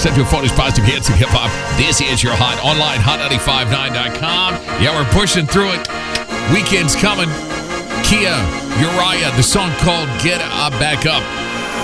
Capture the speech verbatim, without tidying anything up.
Central Florida's positive hits and hip-hop. This is your hot online, hot nine five nine dot com. Yeah, we're pushing through it. Weekend's coming. Kia, Uriah, the song called Get Up Back Up.